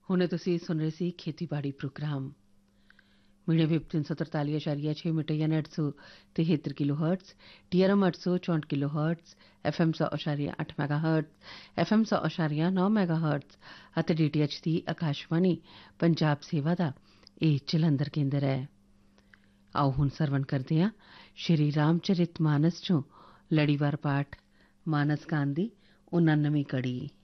ਹੁਣੇ ਤੁਸੀਂ ਸੁਣ ਰਹੇ ਸੀ ਖੇਤੀਬਾੜੀ ਪ੍ਰੋਗਰਾਮ ਮੀਡੀਅਮ ਵੇਵ 343.6 ਮੀਟਰ ਯਾਨੀ 873 kilo hertz, TRM 864 kilo hertz, FM 100.8 mega hertz, FM 100.9 mega hertz ਅਤੇ DTH ਦੀ ਆਕਾਸ਼ਵਾਣੀ ਪੰਜਾਬ ਸੇਵਾ ਦਾ ਇਹ ਜਲੰਧਰ ਕੇਂਦਰ ਹੈ। ਆਓ ਹੁਣ ਸਰਵਣ ਕਰਦੇ ਹਾਂ ਸ਼੍ਰੀ ਰਾਮਚਰਿਤ ਮਾਨਸ ਚੋਂ ਲੜੀਵਾਰ ਪਾਠ ਮਾਨਸ ਗਾਨ ਦੀ 99ਵੀਂ ਕੜੀ।